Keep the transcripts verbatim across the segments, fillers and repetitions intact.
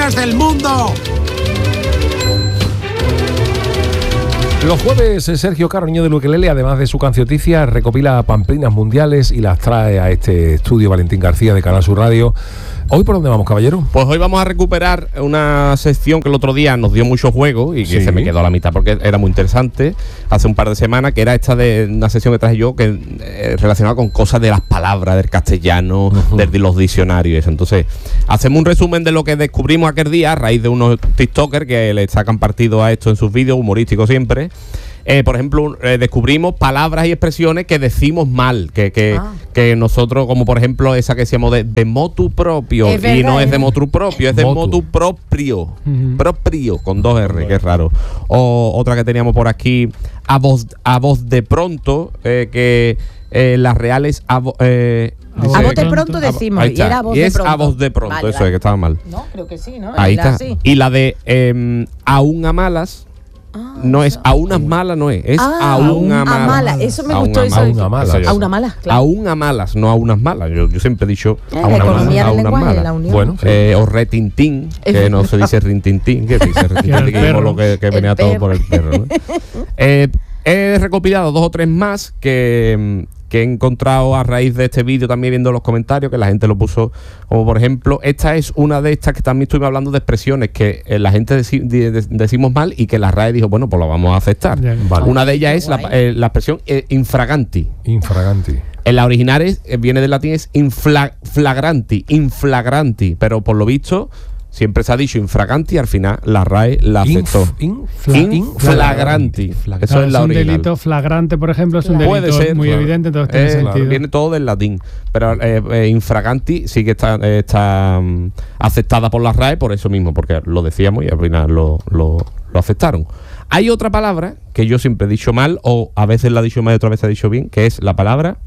músicas del mundo. Los jueves, Sergio Caro, niño del ukelele, además de su cancioticia, recopila pamplinas mundiales y las trae a este estudio Valentín García de Canal Sur Radio. ¿Hoy por dónde vamos, caballero? Pues hoy vamos a recuperar una sección que el otro día nos dio mucho juego y que sí. se me quedó a la mitad porque era muy interesante hace un par de semanas, que era esta de una sección que traje yo que eh, relacionada con cosas de las palabras, del castellano, uh-huh. de, de los diccionarios y eso. Entonces, hacemos un resumen de lo que descubrimos aquel día a raíz de unos tiktokers que le sacan partido a esto en sus vídeos, humorísticos siempre. Eh, por ejemplo, eh, descubrimos palabras y expresiones que decimos mal, que que, ah. que nosotros, como por ejemplo esa que decíamos de, de motu propio, es verdad, y no ¿eh? es de motu propio, es de motu, motu proprio, uh-huh. proprio, con dos R, bueno. que es raro. O otra que teníamos por aquí, a voz, a voz de pronto, eh, que eh, las reales... A, vo, eh, Dice, a voz de pronto decimos, y era a voz y de es pronto. a voz de pronto, vale, eso vale. es que estaba mal. No, creo que sí, ¿no? Ahí está. Así. Y la de eh, aún a malas, Ah, no es a unas malas, no es, es ah, a una mala. A mala, eso me a gustó. Una, eso a una mala. A una mala, claro. A una malas, no a unas malas. Yo, yo siempre he dicho eh, a una mala, a una mala. Bueno, sí. eh, o retintín, que no se dice rintintín, que se dice rintintín, que es lo que, que venía el todo perro. por el perro. ¿no? eh, he recopilado dos o tres más que... que he encontrado a raíz de este vídeo, también viendo los comentarios, que la gente lo puso, como por ejemplo, esta es una de estas que también estuvimos hablando de expresiones que eh, la gente deci de de decimos mal y que la R A E dijo, bueno, pues lo vamos a aceptar. Vale. Una de ellas es la, eh, la expresión eh, infraganti. Infraganti. En la original es, eh, viene del latín, es inflagranti, inflagranti, pero por lo visto... siempre se ha dicho infraganti, al final la R A E la aceptó. Infla, inflagranti. Claro, Eso es la un original. delito flagrante, por ejemplo, es un claro. delito Puede ser, muy claro. evidente, entonces tiene eh, sentido. Claro, viene todo del latín. Pero eh, eh, infraganti sí que está, eh, está um, aceptada por la R A E por eso mismo, porque lo decíamos y al final lo, lo, lo aceptaron. Hay otra palabra que yo siempre he dicho mal, o a veces la he dicho mal y otra vez la he dicho bien, que es la palabra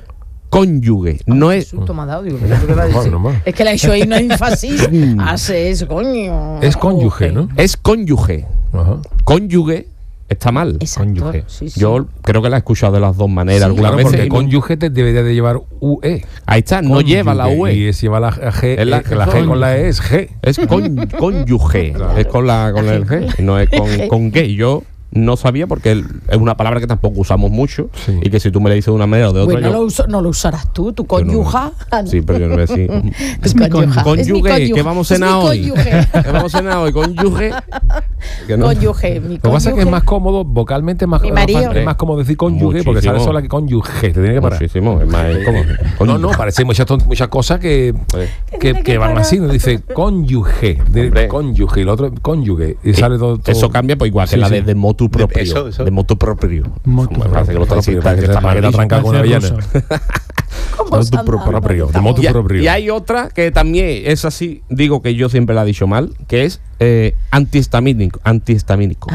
cónyuge. Ah, no es. Me ha dado, digo, no, no, es que le ha hecho ahí una énfasis. Hace eso, coño. Es cónyuge, ¿no? Es cónyuge. Ajá. Cónyuge está mal. Exacto. Cónyuge. Sí, sí. Yo creo que la he escuchado de las dos maneras. Sí, algunas claro, veces. porque cónyuge te debería de llevar U E. Ahí está, no cónyuge, lleva la U E. Y es lleva la G. Es la, eh, la G con la E es G. Es con, cónyuge. Claro. Es con la con el G. No es con, con gay. Yo no sabía porque es una palabra que tampoco usamos mucho, sí. y que si tú me la dices de una manera o de otra... Bueno, yo, lo uso, no lo usarás tú, tu cónyuja. No, sí, pero yo no voy a decir... es mi cónyuge. Cónyuge, ¿qué vamos a cenar hoy? ¿Qué vamos a cenar hoy? Cónyuge. No. Cónyuge, mi cónyuge. Lo que pasa es que es más cómodo, vocalmente más, más, es más cómodo decir cónyuge, muchísimo. Porque sale sola que cónyuge, te tiene que parar. Muchísimo, es más cómodo. No, no, parece muchas, muchas cosas que, que, que, que van así, nos dice cónyuge, de cónyuge, y lo otro cónyuge, y sale todo... Eso cambia pues igual que la de motu propio. De motu propio. Motu propio. Que está trancado con una avellana. Motu propio. De motu propio. Y hay otra que también es así, digo que yo siempre la he dicho mal, que es eh, antihistamínico. Antihistamínico.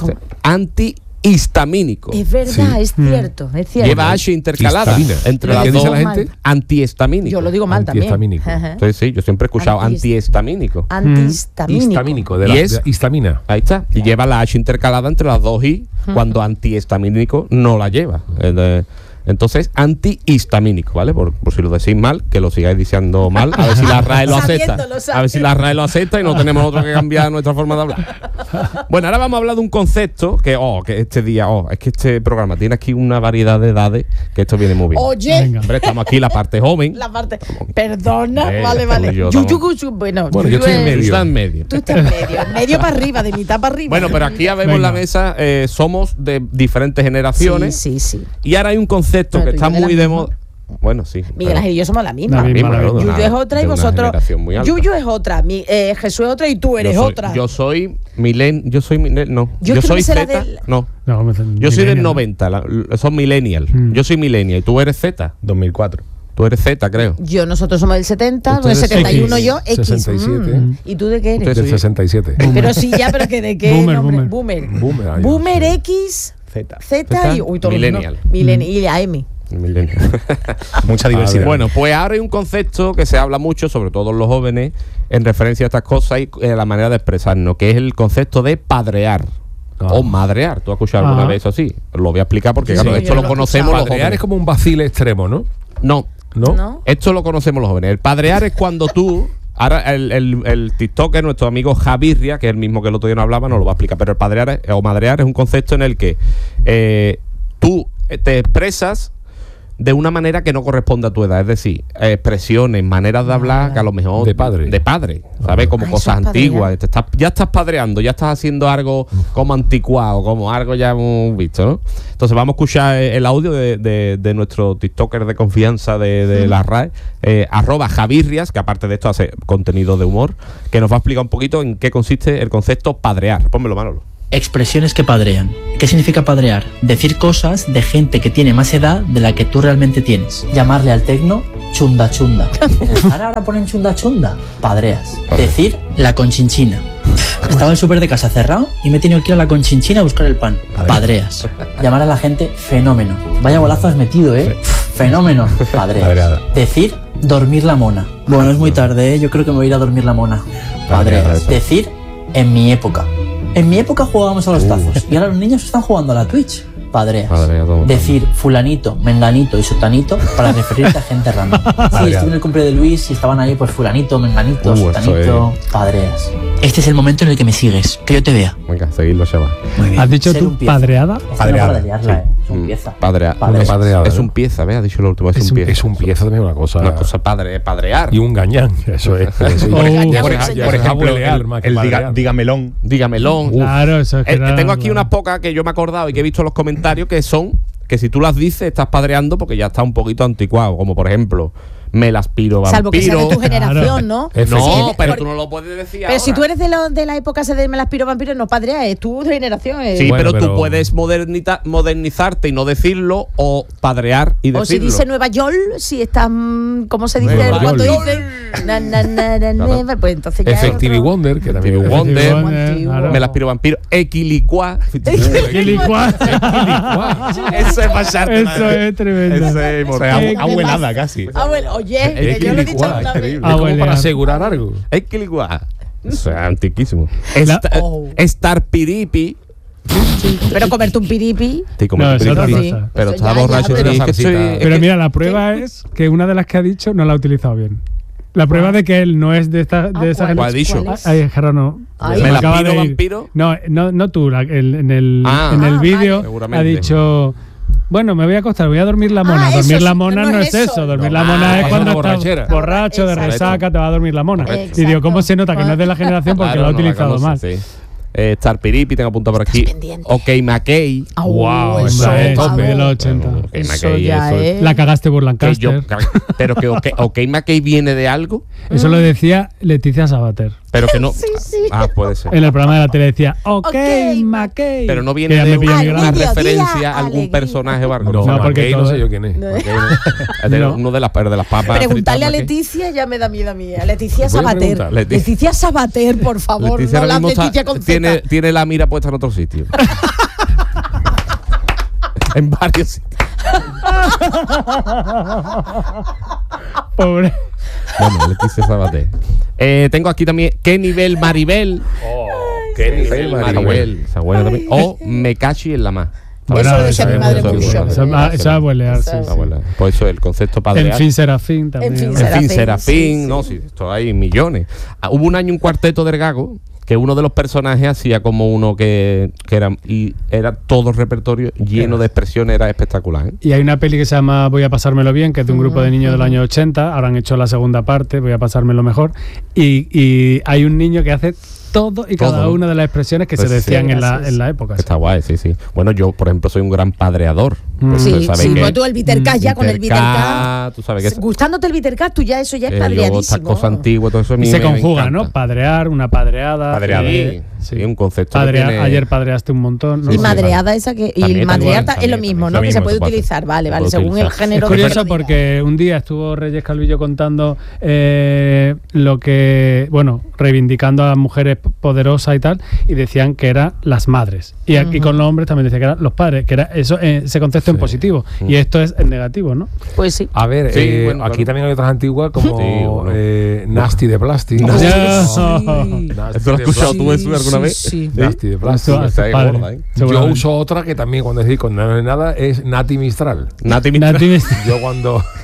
Antihistamínico. Es verdad, sí. es cierto, es cierto. Lleva H intercalada entre las dos. La gente? Antihistamínico. Yo lo digo mal también. Entonces sí, yo siempre he escuchado antihistamínico. Antihistamínico. Histamínico, de la y es, de histamina. Ahí está. Y lleva la H intercalada entre las dos I, cuando antihistamínico no la lleva. Entonces, antihistamínico, ¿vale? Por, por si lo decís mal, que lo sigáis diciendo mal, a ver si la R A E lo acepta. A ver si la R A E lo acepta y no tenemos otro que cambiar nuestra forma de hablar. Bueno, ahora vamos a hablar de un concepto que, oh, que este día, oh, es que este programa tiene aquí una variedad de edades, que esto viene muy bien. Oye, hombre, estamos aquí la parte joven. La parte, perdona, eh, vale, vale. Yo, yo, yo, yo, bueno, bueno, yo estoy en medio. Tú estás en medio. Tú estás en medio, medio para arriba, de mitad para arriba. Bueno, pero aquí ya vemos la mesa, eh, somos de diferentes generaciones. Sí, sí, sí. Y ahora hay un concepto bueno, que está muy de moda. Bueno, sí. Miguel Ángel y yo somos la misma. La misma, la misma. Yuyu es otra y vosotros. Yuyu es otra, mi, eh, Jesús es otra y tú eres yo soy, otra. Yo soy milen, yo soy milen, no. Yo, yo soy Z, del... no. no. Yo soy del noventa, la, son millennial. Mm. Yo soy millennial y tú eres Z. dos mil cuatro. Tú eres Z, creo. Yo, nosotros somos del setenta, del setenta y uno X, yo, X. sesenta y siete. Mm. ¿Y tú de qué eres? Del sesenta y siete. Pero sí, ya, pero que de qué boomer, nombre. Boomer. Boomer. Boomer, ay, Boomer no sé. X, Z. Z y uy, todo millennial. No, millennial. Y la M. Mucha diversidad. Bueno, pues ahora hay un concepto que se habla mucho, sobre todo en los jóvenes, en referencia a estas cosas y eh, la manera de expresarnos, que es el concepto de padrear. Ah. O madrear. ¿Tú has escuchado ah. alguna vez eso así? Lo voy a explicar porque, sí, claro, sí, esto lo, lo conocemos los jóvenes. Padrear es como un vacile extremo, ¿no? No. ¿No? ¿No? Esto lo conocemos los jóvenes. El padrear es cuando tú Ahora el, el, el TikToker, nuestro amigo Javirria, que es el mismo que el otro día no hablaba, nos lo va a explicar. Pero el padrear es, o madrear es un concepto en el que eh, tú te expresas de una manera que no corresponde a tu edad, es decir, expresiones, maneras de hablar que a lo mejor de padre, de padre, ¿sabes? Como ah, cosas antiguas. Te estás, ya estás padreando, ya estás haciendo algo como anticuado, como algo ya hemos visto, ¿no? Entonces vamos a escuchar el audio de, de, de nuestro TikToker de confianza de, de la R A E, eh, arroba Javirrias, que aparte de esto hace contenido de humor, que nos va a explicar un poquito en qué consiste el concepto padrear. Pónmelo, Manolo. Expresiones que padrean. ¿Qué significa padrear? Decir cosas de gente que tiene más edad de la que tú realmente tienes. Llamarle al tecno chunda chunda. Ahora ahora ponen chunda chunda. Padreas. Decir la conchinchina. Estaba el súper de casa cerrado y me he tenido que ir a la conchinchina a buscar el pan. Padreas. Llamar a la gente fenómeno. Vaya golazo has metido, ¿eh? Fenómeno. Padreas. Decir dormir la mona. Bueno, es muy tarde, ¿eh? Yo creo que me voy a ir a dormir la mona. Padreas. Decir en mi época. En mi época jugábamos a los tazos y ahora los niños están jugando a la Twitch. Padreas. Padrea, decir fulanito, menganito y sotanito para referirte a gente random. Sí, estuve en el cumple de Luis y estaban ahí pues fulanito, menganito, uh, sotanito, es... padreas. Este es el momento en el que me sigues, que yo te vea. Venga, seguidlo, chaval. ¿Has dicho tú padreada? Padreada. Para liarla, sí. eh. Es un pieza. Padrea, Padreas. Padreada, es un pieza, ¿ves? Ha dicho lo último, es, es un pieza. Es un pieza también una cosa. Una cosa padre, padrear. Y un gañán, eso es. Eso, por, ejemplo, por, por ejemplo, el, el diga, dígamelón. Dígamelón. Claro, eso es que eh, era, Tengo aquí claro. unas pocas que yo me he acordado y que he visto en los comentarios que son que si tú las dices estás padreando porque ya está un poquito anticuado, como por ejemplo me las piro vampiro. Salvo que sea de tu generación, ¿no? No, pero tú no lo puedes decir Pero ahora. si tú eres de, lo, de la época de me las piro vampiro, no padrea, es tu generación. Es. Sí, bueno, pero, pero tú puedes modernita, modernizarte y no decirlo o padrear y decirlo. O si dice Nueva York, si estás, ¿cómo se dice? Nueva Cuando York. dicen na, na, na, na, Claro. na, pues entonces ya Effective es otro. Wonder, que también Effective Wonder, Wonder, claro. me las piro vampiro, equilicuá. Equilicuá. Eso es pasarte. Eso es tremendo. Eso es O sea, inmortal. abu- abuelada casi. Ah, bueno, oye, que yo lo he dicho Equilicuá, una vez. increíble. Ah, Es como bueno, para ya. asegurar algo. Equilicuá. Eso es antiquísimo. La- Esta- Oh. Estar piripi. Pero comerte un piripi. Te comes No, un es piripi, otra sí. cosa. Pero Eso está ya, ya, borracho. pero- y dice que Salsita. soy- es Pero que- mira, la prueba es que una de las que ha dicho no la ha utilizado bien. La prueba de que él no es de esta Ah, de esa ¿cuál? ¿Cuál ha dicho? ¿Cuál es? Ay, Gerardo, Ay. se ¿Me la acaba piro de ir. vampiro? No, no, no tú, la- el- en el, Ah. en el Ah, vídeo vale. ha Seguramente. dicho, bueno, me voy a acostar, voy a dormir la mona. Ah, dormir eso la sí, mona no no, es es eso. eso, dormir No. la mona Ah, es es cuando una estás borrachera. borracho, de Exacto. resaca, te va a dormir la mona. Correcto. Y digo, ¿cómo se nota que no es de la Exacto. generación? Porque Claro, lo ha no la utilizado conoce, mal. sí. Eh, Estar piripi, tengo apuntado por aquí. pendiente. Ok, McKay. Ah, Wow, eso, esa es vamos. top de los ochenta. Bueno, ok, Eso McKay, ya eso es. La cagaste por que yo- Lancaster. pero que OK, OK McKay viene de algo, Eso lo decía Leticia Sabater. pero que no. Sí, sí. Ah, puede ser. En el programa de la tele decía, ok, Ok, McKay. Pero no Que viene ya de me pilló una, mi una grande. Mediodía, referencia a algún alegría. personaje o algo. No, No, porque porque no todo- sé yo quién es. No. McKay no. Es de No. uno de las, de las papas. Preguntarle a fritas, McKay. Leticia ya me da miedo a mí. A Leticia Voy a Sabater. preguntar. Leticia. Leticia Sabater, por favor. Leticia no ahora la mismo está- Leticia con Z. tiene, tiene la mira puesta en otro sitio. En varios sitios. Pobre. Bueno, Leticia Sabater. Eh, tengo aquí también ¿Qué nivel Maribel? Qué nivel Maribel. Esa buena también. O Me cachi en la más. Eso lo decía eso mi es- madre eso es mucho. bueno. Eso va- eso va a bolear, sí, Eso es. sí. Abuela. Pues eso, el concepto padre. En fin, Serafín también. En fin, En Serafín, fin, Serafín, sí, no, sí. sí, esto hay millones. Ah, hubo un año un cuarteto del Gago que uno de los personajes hacía como uno que, que era y era todo el repertorio lleno de expresiones, era espectacular. ¿eh? Y hay una peli que se llama Voy a pasármelo bien, que es de un grupo de niños del año ochenta. Ahora han hecho la segunda parte, Voy a pasármelo mejor. Y, y hay un niño que hace todo y cada Todo. una de las expresiones que Pues se sí. decían en la, Gracias. en la época. sí. Está guay, sí, sí. Bueno, yo, por ejemplo, soy un gran padreador. Mm. Pues, Sí, tú sabes sí, que- pues tú el Vitercast ya con el Vitercast. Tú sabes que es- Gustándote el Vitercast, tú ya eso ya es eh, luego estas padreadísimo. cosas antiguas, todo eso a mí Y se me- me conjuga, encanta. ¿no? Padrear, una padreada. Padreada. eh, Sí, un concepto que Padrea- tiene- Ayer padreaste un montón. ¿no? Y Sí, madreada esa que. Y También, madrear también, es lo también, mismo, también. ¿no? Lo Que se mismo puede se puede utilizar, hacer. vale, Se vale, puede según el utilizar. género. Es que curioso lo diga. porque un día estuvo Reyes Calvillo contando eh, lo que, bueno, reivindicando a mujeres poderosas y tal, y decían que eran las madres. Y aquí con los hombres también decían que eran los padres, que era eso, eh, ese concepto en positivo. Y esto es en negativo, ¿no? Pues sí. A ver, Sí, eh, bueno, aquí claro. también hay otras antiguas como Sí, bueno. eh, Nasty de plástico. Nasty. Nasty ¿Esto lo has de escuchado tú plástico. eso alguna sí, vez? sí. Nasty de plástico. Eso- Está ahí padre. gorda, ¿eh? Yo Seguramente. uso otra que también cuando decís con nada de nada es Nati Mistral. Nati Nati Mistral. me- Yo cuando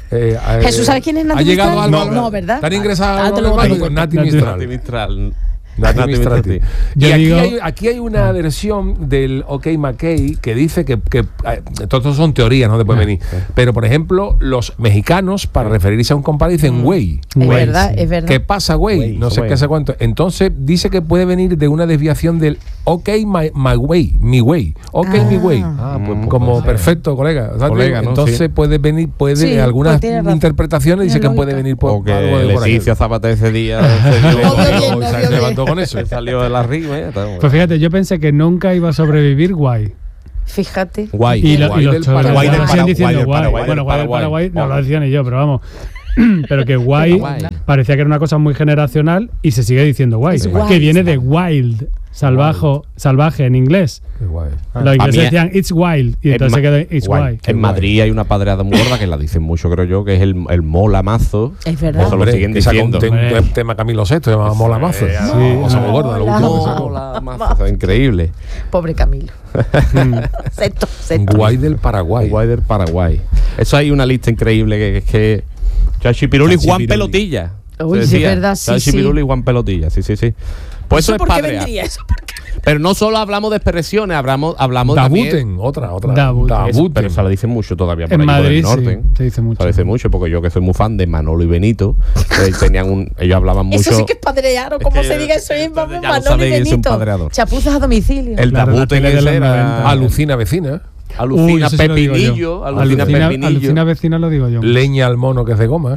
Eh, eh, Jesús, ¿sabes quién es Nati Mistral? Ha llegado Algo, no, no, ¿verdad? ¿Están ingresados Ah, te lo al digo. pues Nati Mistral. Nati Mistral. Nati Mistral. Yo Y aquí digo- hay, aquí hay una versión del OK McKay que dice que, que eh, todos son teorías, no después venir. Pero, por ejemplo, los mexicanos, para referirse a un compadre, dicen güey. Es Güey, verdad, sí. es verdad. ¿Qué pasa, güey? Güey, No sé güey. qué sé cuánto. Entonces dice que puede venir de una desviación del OK my, my way, mi way. OK Ah. mi way. Ah, pues, pues, Como pues, perfecto, colega. ¿Sabes? Colega, ¿no? Entonces Sí. puede venir, puede, Sí, algunas pues tiene razón. interpretaciones dice Tiene que puede lógica. venir por O que algo de por ahí. Leticia Zapata ese día se dio- Obvio bien, Y obvio se bien. levantó con eso. se salió de la rima. eh, está bueno. Pues fíjate, yo pensé que nunca iba a sobrevivir Guay. Fíjate. Guay. Y, lo- Guay y los del chavales Paraguay. siguen Guay del diciendo Paraguay, Guay. del Paraguay, Bueno, Guay del Paraguay. Paraguay no lo Ojo. decía ni yo, pero vamos. Pero que Guay Guay. parecía que era una cosa muy generacional y se sigue diciendo Guay. Es Que guay, viene está. de wild, salvajo, salvaje en inglés. Qué guay. Los A ingleses mí- decían it's wild y en entonces Ma- se queda it's Guay. guay. En Madrid hay una padreada muy gorda que la dicen mucho, creo yo, que es el, el mola mazo. Es verdad. Eso lo Hombre, siguen que sacó diciendo. un, te- un Hombre. tema Camilo Sesto, se llama Mola Mazo. Sí, Eso es muy gordo, lo Mola. último que sacó. Mola mazo. Eso es increíble. Pobre Camilo. Sexto, sexto. Guay del Paraguay. Guay del Paraguay. Eso hay una lista increíble que es que Chachi Piruli y Chachi Juan Piruli. Pelotilla. Uy, Se sí, decía, verdad, sí, Chachi sí. Piruli y Juan Pelotilla, sí, sí, sí. Pues eso, ¿Eso es por qué padrear. vendría? ¿Eso por qué? Pero no solo hablamos de expresiones, hablamos, hablamos también. Dabuten, otra, otra. Dabuten. Eso, Dabuten. pero se lo dicen mucho todavía por En ahí por Madrid el norte. sí, se dice mucho. Se lo dice mucho porque yo que soy muy fan de Manolo y Benito, eh, tenían un, ellos hablaban mucho. Eso sí que es padrear, o Es como que- se diga eso es entonces vamos, ya lo Manolo y sabéis, es un Benito. padreador. Chapuzas a domicilio. El Claro, la Dabuten tele de los ese era noventa. Alucina vecina. Alucina Uy, eso sí lo digo yo. Pepinillo, alucina, Alucina, Pepinillo. alucina vecina lo digo yo. Leña al mono que es de goma.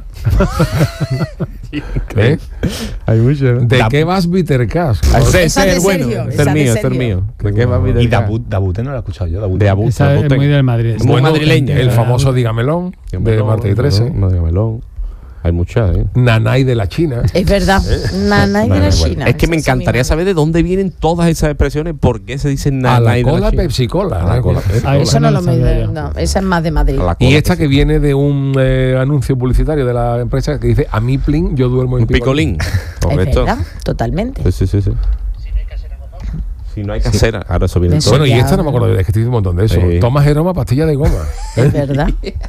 ¿Eh? Hay mucho. ¿De Dab- qué vas Bitter Cash? Ah, Ese, Esa ese de es bueno. Sergio, Ese esa es de mío, ese es Sergio. mío. ¿De qué va mi Y del Dabut, Dabuten no lo he escuchado yo. Dabuten. De Abut. Esa es Dabuten. muy del Madrid. Muy madrileña. El famoso Dígamelón de Marta y trece. No, dígamelo. Hay muchas, ¿eh? Nanay de la China. Es verdad. Nana y de la Bueno, China. es que me Esa es mi encantaría madre. saber de dónde vienen todas esas expresiones, por qué se dicen A nana la y de cola China. Pepsi Cola. A la cola Pepsi Ah, Cola. Eso no no lo lo me. sabía yo. No, esa es más de Madrid. A la Y cola esta Pepsi. que viene de un eh, anuncio publicitario de la empresa que dice: a mi plin, yo duermo en Un picolín. Es Correcto. verdad, totalmente. Sí, sí, sí, sí. Si no hay casera, ahora eso viene Eso todo. Bueno, y ya- esta no me acuerdo, es que estoy diciendo un montón de eso. Sí. Toma Jeroma, pastilla de goma. Es verdad.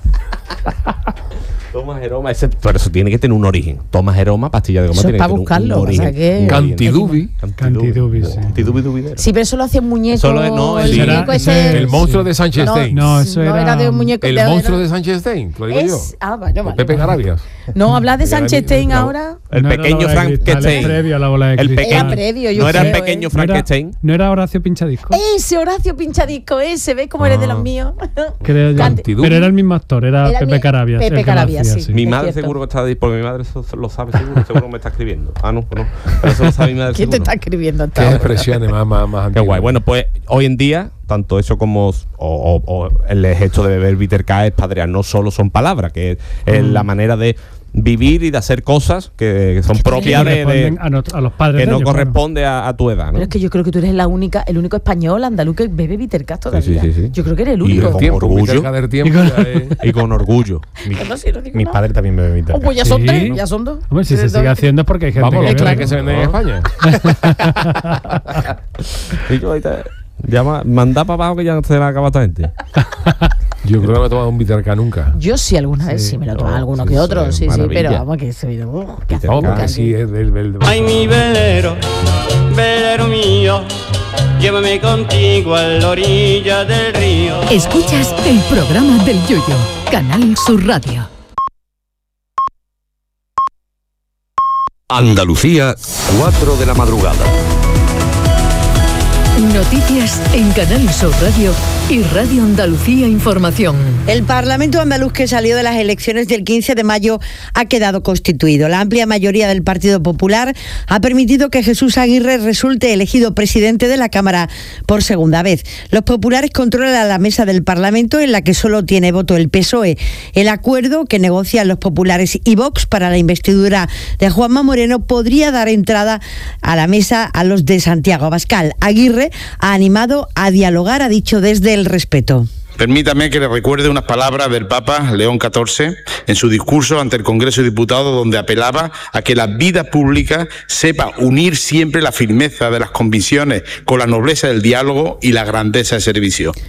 Toma Jeroma, ese, pero eso tiene que tener un origen. Toma Jeroma, pastilla de goma, Eso es tiene pa' que tener un- buscarlo, un o sea origen. que- un origen. Cantidubi. Cantidubi, sí. Cantidubi dubidero. Sí, pero eso lo hacía un muñeco. Solo es- no, el el- muñeco ese- ese. El monstruo de Sánchez No, Stein. No, eso no era- era de un muñeco. El de- monstruo era- de Sánchez Stein, lo digo yo. es, ah, bueno, vale, Pepe vale. Garabias. No, habla de Mira, Sánchez mira, Stein no. ahora. El No era pequeño la bola de cristal, Frankenstein. es previo a la bola de El cristal. pequeño, Era previo, yo no era el creo, pequeño ¿eh? ¿No era, Frankenstein. ¿No era Horacio Pinchadisco? Ese Horacio Pinchadisco, ese, ¿ves cómo eres de los míos? Creo yo. Canti- Pero era el mismo actor, era, Era el Pepe mi- Carabias. Pepe el que lo Carabias, hacía, sí. Mi Es madre cierto. seguro que está ahí, porque mi madre eso lo sabe seguro, seguro me está escribiendo. Ah, no, no. Pero eso lo sabe mi madre ¿Quién te seguro. está escribiendo hasta Qué ahora? expresiones más, más, más Qué antiguas. guay. Bueno, pues hoy en día, tanto eso como o, o- o el gesto de beber bitter K es padrear. No solo son palabras, que es, es Mm. la manera de vivir y de hacer cosas que son Que propias de, de- corresponden a, not- a los padres que de no ellos, claro. corresponde a, a tu edad, ¿no? Pero es que yo creo que tú eres la única, el único español andaluz que bebe Bittercast todavía. sí, sí, sí. Yo creo que eres el Y único. con Tiempo, orgullo. Peter Cader tiempo. ya es- Y con orgullo. Mi- Yo no sé, no digo mis nada. padres también me beben. Oh, pues ya son Sí. tres, ya son dos. Hombre, si se Tres, sigue dos. haciendo es porque hay gente Vamos, que ¿los bebe. tres que se venden en España? Y yo ahorita llama, manda para abajo que ya se la acaba esta gente. Yo creo que no he tomado un Bitter K nunca. Yo sí alguna vez sí me lo tomo no, alguno sí, que sí, otro, sí, sí, maravilla. pero vamos que se uh, que hace Vamos, Bitter porque K. sí es del... del- Ay, mi velero, velero mío, llévame contigo a la orilla del río. Escuchas el programa del Yoyo, Canal Sur Radio. Andalucía, cuatro de la madrugada. Noticias en Canal Sur Radio y Radio Andalucía Información. El Parlamento andaluz que salió de las elecciones del quince de mayo ha quedado constituido. La amplia mayoría del Partido Popular ha permitido que Jesús Aguirre resulte elegido presidente de la Cámara por segunda vez. Los populares controlan la mesa del Parlamento, en la que solo tiene voto el P S O E. El acuerdo que negocian los populares y Vox para la investidura de Juanma Moreno podría dar entrada a la mesa a los de Santiago Abascal. Aguirre ha animado a dialogar, ha dicho desde el respeto. Permítame que le recuerde unas palabras del Papa León catorce en su discurso ante el Congreso de Diputados, donde apelaba a que la vida pública sepa unir siempre la firmeza de las convicciones con la nobleza del diálogo y la grandeza del servicio.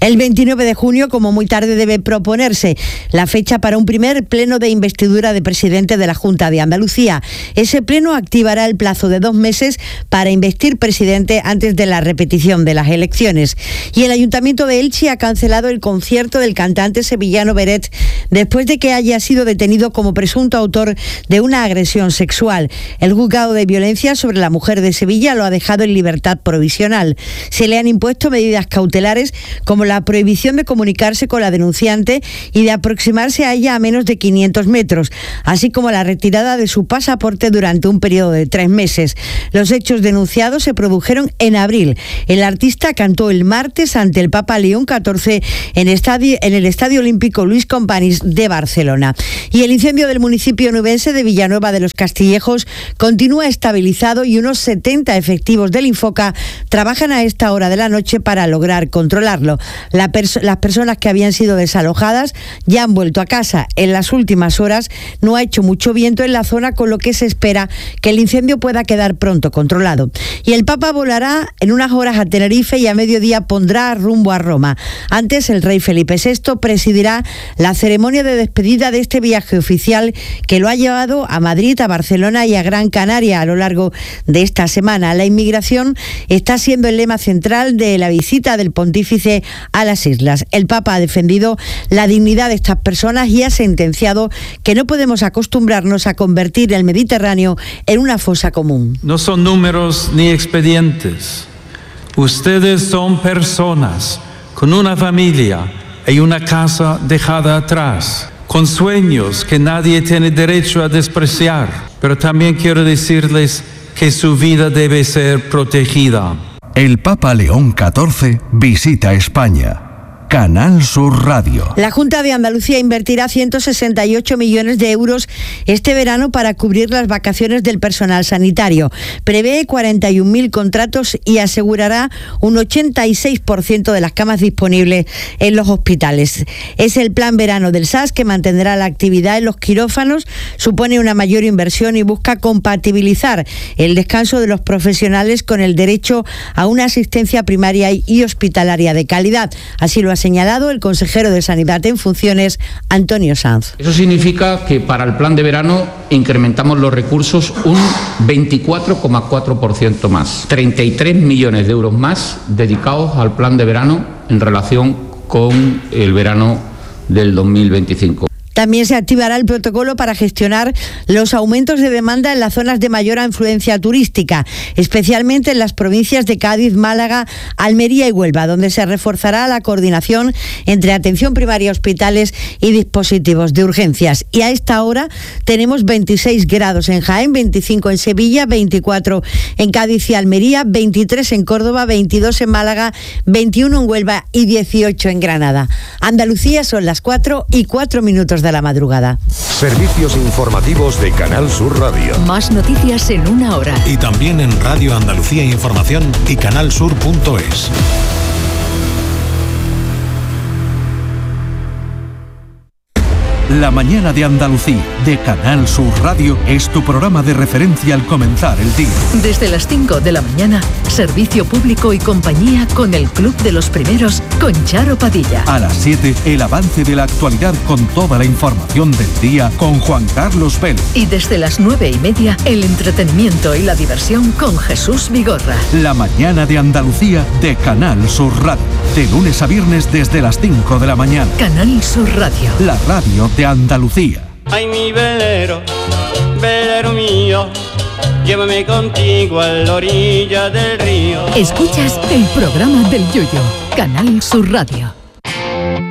El veintinueve de junio, como muy tarde, debe proponerse la fecha para un primer pleno de investidura de presidente de la Junta de Andalucía. Ese pleno activará el plazo de dos meses para investir presidente antes de la repetición de las elecciones. Y el Ayuntamiento de Elche ha cancelado el concierto del cantante sevillano Beret después de que haya sido detenido como presunto autor de una agresión sexual. El juzgado de violencia sobre la mujer de Sevilla lo ha dejado en libertad provisional. Se le han impuesto medidas cautelares como la prohibición de comunicarse con la denunciante y de aproximarse a ella a menos de quinientos metros, así como la retirada de su pasaporte durante un periodo de tres meses. Los hechos denunciados se produjeron en abril. El artista cantó el martes ante el Papa León catorce en, estadio, en el Estadio Olímpico Luis Companys de Barcelona. Y el incendio del municipio nubense de Villanueva de los Castillejos continúa estabilizado y unos setenta efectivos del Infoca trabajan a esta hora de la noche para lograr controlarlo. La perso- las personas que habían sido desalojadas ya han vuelto a casa. En las últimas horas no ha hecho mucho viento en la zona, con lo que se espera que el incendio pueda quedar pronto controlado. Y el Papa volará en unas horas a Tenerife y a mediodía pondrá rumbo a Roma. Antes, el rey Felipe sexto presidirá la ceremonia de despedida de este viaje oficial que lo ha llevado a Madrid, a Barcelona y a Gran Canaria a lo largo de esta semana. La inmigración está siendo el lema central de la visita del pontífice a las islas. El Papa ha defendido la dignidad de estas personas y ha sentenciado que no podemos acostumbrarnos a convertir el Mediterráneo en una fosa común. No son números ni expedientes. Ustedes son personas con una familia y una casa dejada atrás, con sueños que nadie tiene derecho a despreciar. Pero también quiero decirles que su vida debe ser protegida. El Papa León catorce visita España. Canal Sur Radio. La Junta de Andalucía invertirá ciento sesenta y ocho millones de euros este verano para cubrir las vacaciones del personal sanitario. Prevé cuarenta y un mil contratos y asegurará un ochenta y seis por ciento de las camas disponibles en los hospitales. Es el plan verano del S A S que mantendrá la actividad en los quirófanos, supone una mayor inversión y busca compatibilizar el descanso de los profesionales con el derecho a una asistencia primaria y hospitalaria de calidad. Así lo ha señalado el consejero de Sanidad en funciones, Antonio Sanz. Eso significa que para el plan de verano incrementamos los recursos un veinticuatro coma cuatro por ciento más. treinta y tres millones de euros más dedicados al plan de verano en relación con el verano del dos mil veinticinco. También se activará el protocolo para gestionar los aumentos de demanda en las zonas de mayor afluencia turística, especialmente en las provincias de Cádiz, Málaga, Almería y Huelva, donde se reforzará la coordinación entre atención primaria, hospitales y dispositivos de urgencias. Y a esta hora tenemos veintiséis grados en Jaén, veinticinco en Sevilla, veinticuatro en Cádiz y Almería, veintitrés en Córdoba, veintidós en Málaga, veintiuno en Huelva y dieciocho en Granada. Andalucía, son las cuatro y cuatro minutos de la madrugada. Servicios informativos de Canal Sur Radio. Más noticias en una hora. Y también en Radio Andalucía Información y canalsur punto es. La mañana de Andalucía, de Canal Sur Radio, es tu programa de referencia al comenzar el día. Desde las cinco de la mañana, servicio público y compañía con el Club de los Primeros, con Charo Padilla. A las siete, el avance de la actualidad con toda la información del día con Juan Carlos Vélez. Y desde las nueve y media, el entretenimiento y la diversión con Jesús Vigorra. La mañana de Andalucía, de Canal Sur Radio. De lunes a viernes desde las cinco de la mañana. Canal Sur Radio. La radio de Andalucía. Ay, mi velero, velero mío, llévame contigo a la orilla del río. Escuchas el programa del Yoyo, Canal Sur Radio.